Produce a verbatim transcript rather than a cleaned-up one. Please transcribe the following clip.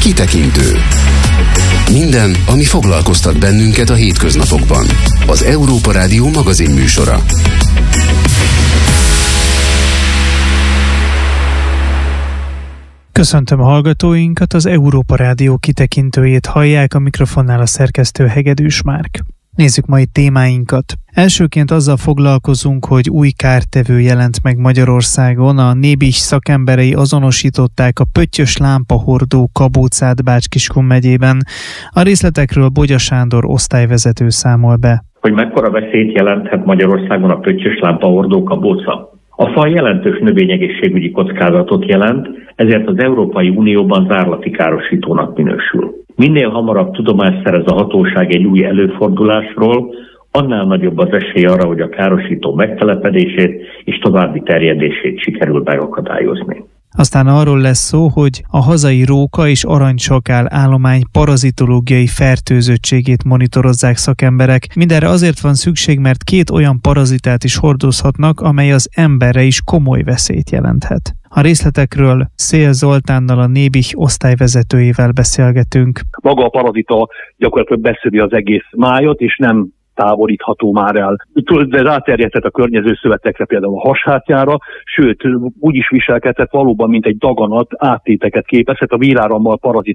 Kitekintő. Minden, ami foglalkoztat bennünket a hétköznapokban. Az Európa Rádió magazinműsora. Köszöntöm a hallgatóinkat, az Európa Rádió kitekintőjét hallják, a mikrofonnál a szerkesztő Hegedűs Márk. Nézzük mai témáinkat. Elsőként azzal foglalkozunk, hogy új kártevő jelent meg Magyarországon. A Nébih szakemberei azonosították a pöttyös lámpahordó kabócát Bács-Kiskun megyében. A részletekről Bogya Sándor osztályvezető számol be. Hogy mekkora veszélyt jelenthet Magyarországon a pöttyös lámpahordó kabóca? A faj jelentős növényegészségügyi kockázatot jelent, ezért az Európai Unióban zárlati károsítónak minősül. Minél hamarabb tudomást szerez a hatóság egy új előfordulásról, annál nagyobb az esély arra, hogy a károsító megtelepedését és további terjedését sikerül megakadályozni. Aztán arról lesz szó, hogy a hazai róka és aranysakál állomány parazitológiai fertőzöttségét monitorozzák szakemberek. Mindenre azért van szükség, mert két olyan parazitát is hordozhatnak, amely az emberre is komoly veszélyt jelenthet. A részletekről Szél Zoltánnal, a Nébih osztályvezetőjével beszélgetünk. Maga a parazita gyakorlatilag beszövi az egész májat, és nem távolítható már el. De ráterjedhet a környező szövetekre, például a hashátjára, sőt, úgy is viselkedhet valóban, mint egy daganat, áttéteket képezhet, a vérárammal